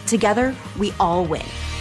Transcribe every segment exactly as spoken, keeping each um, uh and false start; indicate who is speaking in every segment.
Speaker 1: Together, we all win.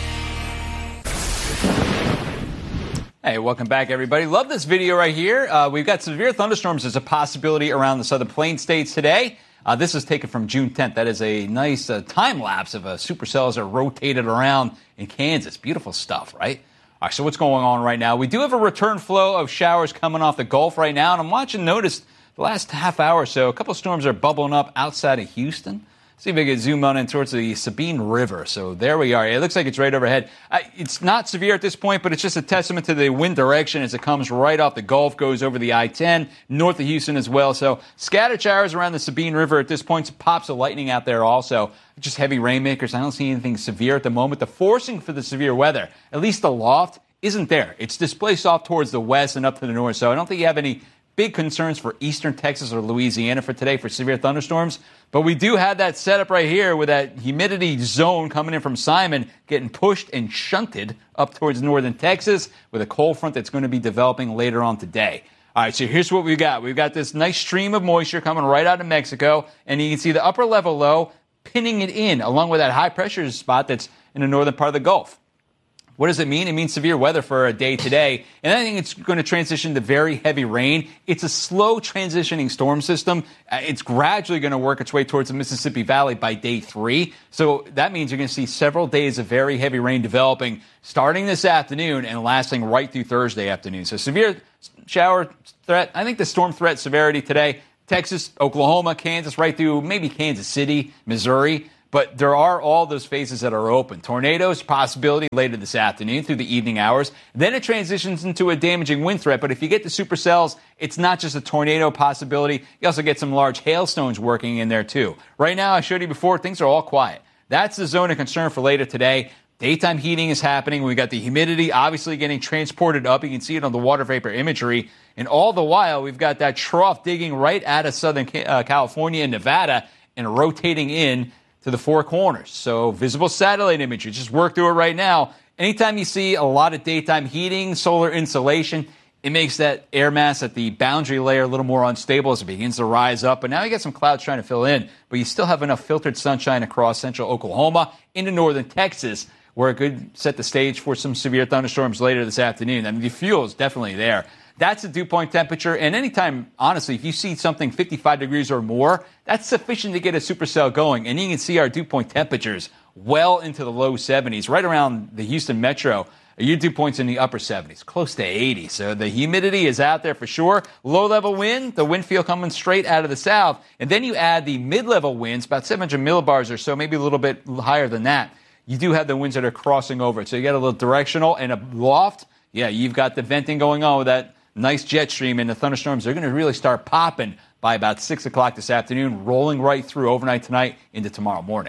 Speaker 2: Hey, welcome back, everybody. Love this video right here. Uh, we've got severe thunderstorms as a possibility around the southern plain states today. Uh, this is taken from June tenth. That is a nice uh, time lapse of uh, supercells are rotated around in Kansas. Beautiful stuff, right? All right, so what's going on right now? We do have a return flow of showers coming off the Gulf right now, and I'm watching, notice the last half hour or so, a couple storms are bubbling up outside of Houston. See if I can zoom on in towards the Sabine River. So there we are. It looks like it's right overhead. Uh, it's not severe at this point, but it's just a testament to the wind direction as it comes right off the Gulf, goes over the I ten, north of Houston as well. So scattered showers around the Sabine River at this point. Some pops of lightning out there also. Just heavy rainmakers. I don't see anything severe at the moment. The forcing for the severe weather, at least the loft, isn't there. It's displaced off towards the west and up to the north. So I don't think you have any big concerns for eastern Texas or Louisiana for today for severe thunderstorms. But we do have that setup right here with that humidity zone coming in from Simon getting pushed and shunted up towards northern Texas with a cold front that's going to be developing later on today. All right, so here's what we've got. We've got this nice stream of moisture coming right out of Mexico, and you can see the upper level low pinning it in along with that high pressure spot that's in the northern part of the Gulf. What does it mean? It means severe weather for a day today. And I think it's going to transition to very heavy rain. It's a slow transitioning storm system. Uh, it's gradually going to work its way towards the Mississippi Valley by day three. So that means you're going to see several days of very heavy rain developing starting this afternoon and lasting right through Thursday afternoon. So severe shower threat. I think the storm threat severity today, Texas, Oklahoma, Kansas, right through maybe Kansas City, Missouri. But there are all those phases that are open. Tornadoes, possibility later this afternoon through the evening hours. Then it transitions into a damaging wind threat. But if you get the supercells, it's not just a tornado possibility. You also get some large hailstones working in there, too. Right now, I showed you before, things are all quiet. That's the zone of concern for later today. Daytime heating is happening. We've got the humidity obviously getting transported up. You can see it on the water vapor imagery. And all the while, we've got that trough digging right out of Southern California and Nevada and rotating in to the Four Corners. So visible satellite imagery, just work through it right now. Anytime you see a lot of daytime heating, solar insolation, it makes that air mass at the boundary layer a little more unstable as it begins to rise up. But now you got some clouds trying to fill in, but you still have enough filtered sunshine across central Oklahoma into northern Texas where it could set the stage for some severe thunderstorms later this afternoon. I mean, the fuel is definitely there. That's the dew point temperature. And anytime, honestly, if you see something fifty-five degrees or more, that's sufficient to get a supercell going. And you can see our dew point temperatures well into the low seventies, right around the Houston metro. Your dew point's in the upper seventies, close to eighty. So the humidity is out there for sure. Low-level wind, the wind field coming straight out of the south. And then you add the mid-level winds, about seven hundred millibars or so, maybe a little bit higher than that. You do have the winds that are crossing over it. So you got a little directional and a loft. Yeah, you've got the venting going on with that nice jet stream, and the thunderstorms are going to really start popping by about six o'clock this afternoon, rolling right through overnight tonight into tomorrow morning.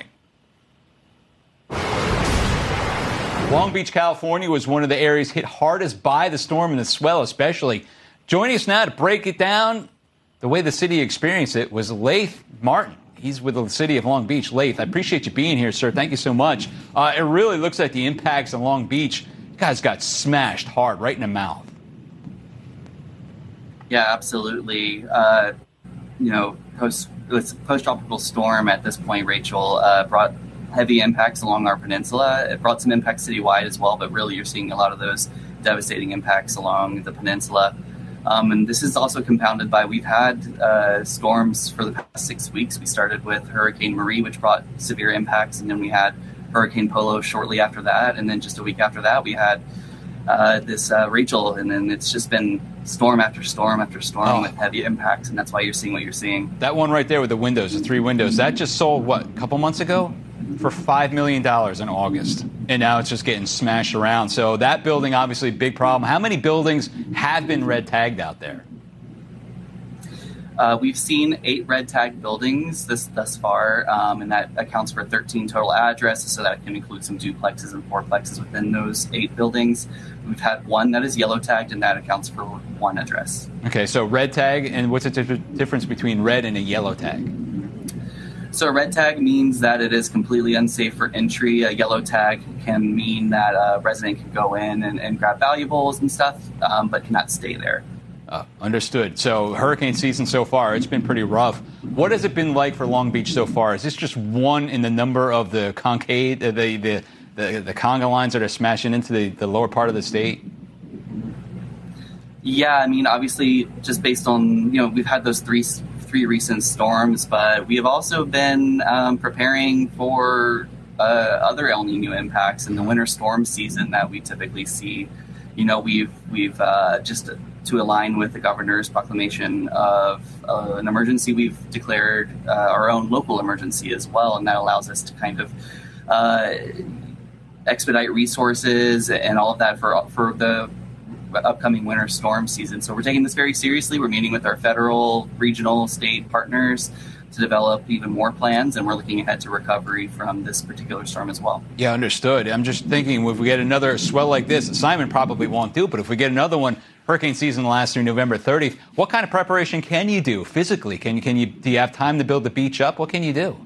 Speaker 2: Long Beach, California was one of the areas hit hardest by the storm and the swell especially. Joining us now to break it down, the way the city experienced it, was Laith Martin. He's with the city of Long Beach. Laith, I appreciate you being here, sir. Thank you so much. Uh, it really looks like the impacts on Long Beach, you guys got smashed hard right in the mouth.
Speaker 3: Yeah, absolutely. Uh, you know, post post-tropical storm at this point, Rachel, uh, brought heavy impacts along our peninsula. It brought some impacts citywide as well, but really you're seeing a lot of those devastating impacts along the peninsula. Um, and this is also compounded by we've had uh, storms for the past six weeks. We started with Hurricane Marie, which brought severe impacts, and then we had Hurricane Polo shortly after that. And then just a week after that, we had uh, this uh, Rachel, and then it's just been storm after storm after storm oh. with heavy impacts, and that's why you're seeing what you're seeing.
Speaker 2: That one right there with the windows, the three windows, that just sold, what, a couple months ago? For five million dollars in August. And now it's just getting smashed around. So that building, obviously, big problem. How many buildings have been red tagged out there?
Speaker 3: Uh, we've seen eight red tag buildings this thus far, um, and that accounts for thirteen total addresses, so that can include some duplexes and fourplexes within those eight buildings. We've had one that is yellow tagged, and that accounts for one address. Okay, so red tag, and what's the t- difference between red and a yellow tag? So a red tag means that it is completely unsafe for entry. A yellow tag can mean that a resident can go in and, and grab valuables and stuff, um, but cannot stay there.
Speaker 2: Uh, understood. So hurricane season so far, it's been pretty rough. What has it been like for Long Beach so far? Is this just one in the number of the concave, the the the, the, the conga lines that are smashing into the, the lower part of the state?
Speaker 3: Yeah, I mean, obviously, just based on, you know, we've had those three three recent storms, but we have also been um, preparing for uh, other El Nino impacts in the winter storm season that we typically see. You know, we've we've uh, just to align with the governor's proclamation of uh, an emergency, we've declared uh, our own local emergency as well, and that allows us to kind of uh, expedite resources and all of that for for the upcoming winter storm season. So we're taking this very seriously. We're meeting with our federal, regional, state partners to develop even more plans, and we're looking ahead to recovery from this particular storm as well.
Speaker 2: Yeah, understood. I'm just thinking, if we get another swell like this, Simon probably won't do, but if we get another one, hurricane season lasts through November thirtieth, what kind of preparation can you do physically? Can you, can you, do you have time to build the beach up? What can you do?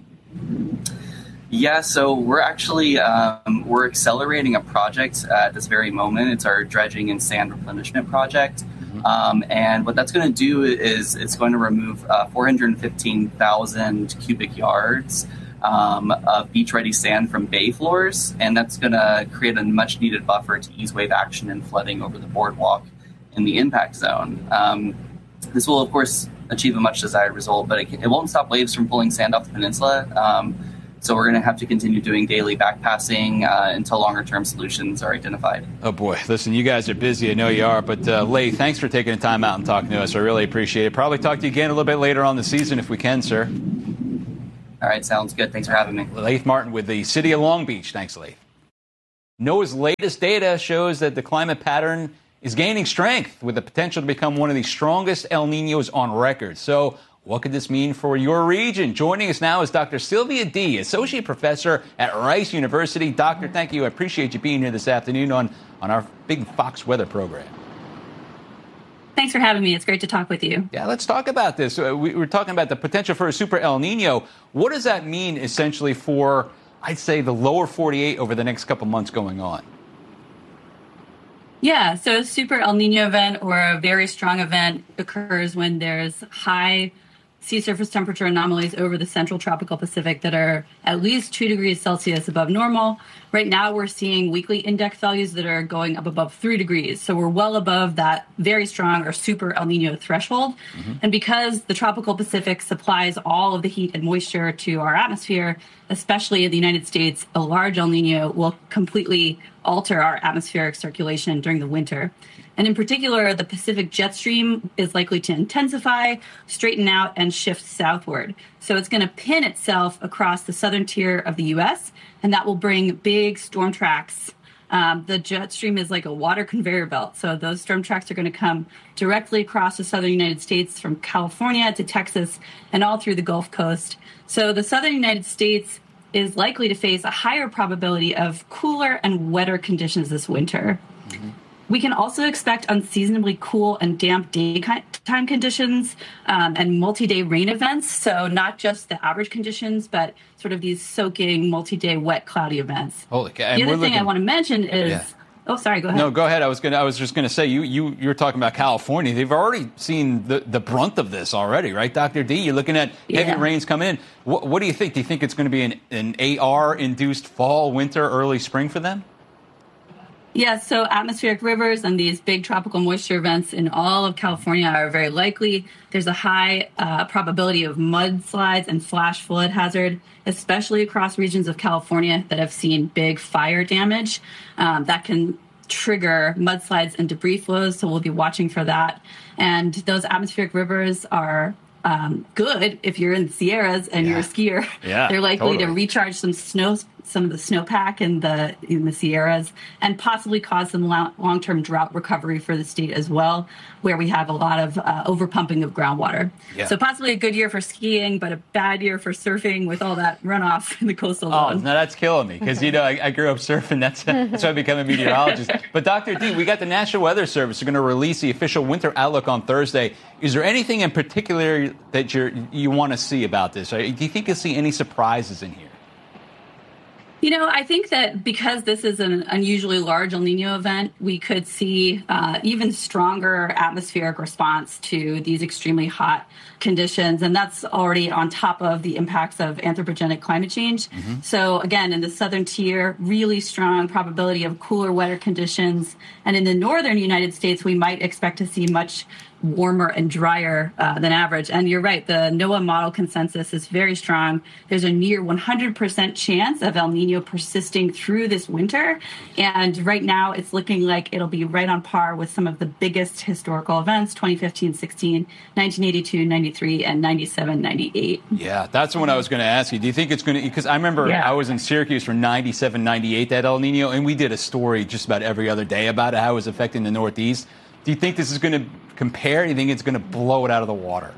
Speaker 3: Yeah, so we're actually, um, we're accelerating a project at this very moment. It's our dredging and sand replenishment project. Um, and what that's going to do is it's going to remove uh, four hundred fifteen thousand cubic yards um, of beach-ready sand from bay floors, and that's going to create a much-needed buffer to ease wave action and flooding over the boardwalk in the impact zone. Um, this will, of course, achieve a much-desired result, but it, it won't stop waves from pulling sand off the peninsula. Um, So we're going to have to continue doing daily backpassing uh, until longer-term solutions are identified.
Speaker 2: Oh, boy. Listen, you guys are busy. I know you are. But, uh, Leigh, thanks for taking the time out and talking to us. I really appreciate it. Probably talk to you again a little bit later on the season if we can, sir.
Speaker 3: All right. Sounds good. Thanks for having me.
Speaker 2: Leif Martin with the City of Long Beach. Thanks, Leif. NOAA's latest data shows that the climate pattern is gaining strength with the potential to become one of the strongest El Niños on record. So what could this mean for your region? Joining us now is Doctor Sylvia Dee, Associate Professor at Rice University. Doctor, thank you. I appreciate you being here this afternoon on, on our big Fox weather program.
Speaker 1: Thanks for having me. It's great to talk with you.
Speaker 2: Yeah, let's talk about this. Uh, we were talking about the potential for a super El Nino. What does that mean essentially for, I'd say, the lower forty-eight over the next couple months going on?
Speaker 1: Yeah, so a super El Nino event or a very strong event occurs when there's high sea surface temperature anomalies over the central tropical Pacific that are at least two degrees Celsius above normal. Right now, we're seeing weekly index values that are going up above three degrees. So we're well above that very strong or super El Nino threshold. Mm-hmm. And because the tropical Pacific supplies all of the heat and moisture to our atmosphere, especially in the United States, a large El Nino will completely alter our atmospheric circulation during the winter. And in particular, the Pacific jet stream is likely to intensify, straighten out, and shift southward. So it's going to pin itself across the southern tier of the U S, and that will bring big storm tracks. Um, the jet stream is like a water conveyor belt. So those storm tracks are going to come directly across the southern United States from California to Texas and all through the Gulf Coast. So the southern United States is likely to face a higher probability of cooler and wetter conditions this winter. Mm-hmm. We can also expect unseasonably cool and damp daytime conditions um, and multi-day rain events. So not just the average conditions, but sort of these soaking multi-day wet cloudy events.
Speaker 2: Holy cow.
Speaker 1: The other thing
Speaker 2: looking...
Speaker 1: I want to mention is, yeah. oh, sorry, go ahead.
Speaker 2: No, go ahead. I was going. I was just going to say you you you're talking about California. They've already seen the, the brunt of this already, right, Doctor D? You're looking at heavy yeah. rains coming in. What, what do you think? Do you think it's going to be an an A R-induced fall, winter, early spring for them?
Speaker 1: Yeah, so atmospheric rivers and these big tropical moisture events in all of California are very likely. There's a high uh, probability of mudslides and flash flood hazard, especially across regions of California that have seen big fire damage. Um, that can trigger mudslides and debris flows, so we'll be watching for that. And those atmospheric rivers are um, good if you're in the Sierras and yeah. you're a skier.
Speaker 2: Yeah,
Speaker 1: They're likely
Speaker 2: totally.
Speaker 1: to recharge some snow some of the snowpack in the in the Sierras, and possibly cause some long-term drought recovery for the state as well, where we have a lot of uh, overpumping of groundwater. Yeah. So possibly a good year for skiing, but a bad year for surfing with all that runoff in the coastal
Speaker 2: zone. Oh,
Speaker 1: zone.
Speaker 2: no, that's killing me because, you know, I, I grew up surfing. That's, that's why I became a meteorologist. But Doctor D, we got the National Weather Service. They're going to release the official winter outlook on Thursday. Is there anything in particular that you're, you want to see about this? Do you think you'll see any surprises in here?
Speaker 1: You know, I think that because this is an unusually large El Nino event, we could see uh, even stronger atmospheric response to these extremely hot conditions. And that's already on top of the impacts of anthropogenic climate change. Mm-hmm. So again, in the southern tier, really strong probability of cooler, wetter conditions. And in the northern United States, we might expect to see much warmer and drier uh, than average. And you're right, the NOAA model consensus is very strong. There's a near one hundred percent chance of El Nino persisting through this winter. And right now it's looking like it'll be right on par with some of the biggest historical events, twenty fifteen sixteen, nineteen eighty-two ninety-three, and ninety-seven ninety-eight.
Speaker 2: Yeah, that's the one I was going to ask you. Do you think it's going to, because I remember yeah. I was in Syracuse for ninety-seven ninety-eight, that El Nino, and we did a story just about every other day about it, how it was affecting the Northeast. Do you think this is going to compare? Do you think it's going to blow it out of the water?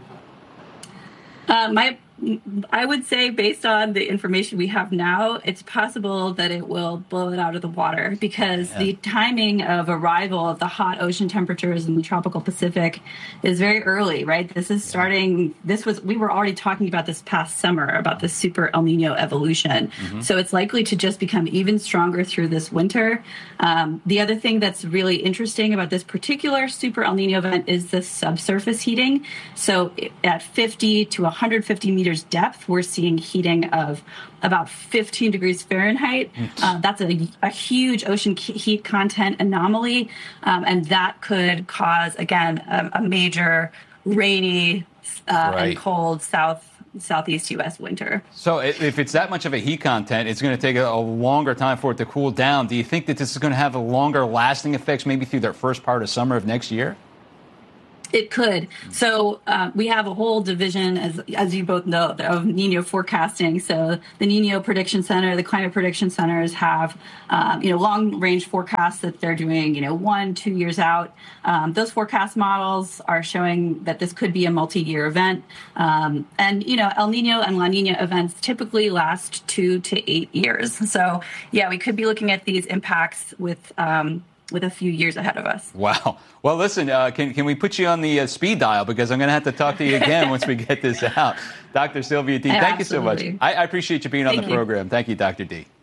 Speaker 1: Uh, my, I would say, based on the information we have now, it's possible that it will blow it out of the water because yeah. the timing of arrival of the hot ocean temperatures in the tropical Pacific is very early, right? This is starting, this was, we were already talking about this past summer, about the super El Nino evolution. Mm-hmm. So it's likely to just become even stronger through this winter. Um, the other thing that's really interesting about this particular super El Nino event is the subsurface heating. So at fifty to one hundred fifty meters depth, we're seeing heating of about fifteen degrees Fahrenheit. Uh, that's a, a huge ocean heat content anomaly, um, and that could cause, again, a, a major rainy uh, right. and cold south southeast U S winter.
Speaker 2: So if it's that much of a heat content, it's going to take a, a longer time for it to cool down. Do you think that this is going to have a longer lasting effects maybe through the first part of summer of next year?
Speaker 1: It could. So uh, we have a whole division, as as you both know, of Nino forecasting. So the Nino Prediction Center, the Climate Prediction Centers have, um, you know, long-range forecasts that they're doing, you know, one, two years out. Um, those forecast models are showing that this could be a multi-year event. Um, and, you know, El Nino and La Nina events typically last two to eight years. So, yeah, we could be looking at these impacts with um with a few years ahead of us.
Speaker 2: Wow. Well, listen, uh, can can we put you on the uh, speed dial? Because I'm going to have to talk to you again once we get this out. Doctor Sylvia Dee, thank
Speaker 1: Absolutely.
Speaker 2: you so much. I, I appreciate you being
Speaker 1: thank
Speaker 2: on the
Speaker 1: you.
Speaker 2: program. Thank you, Doctor Dee.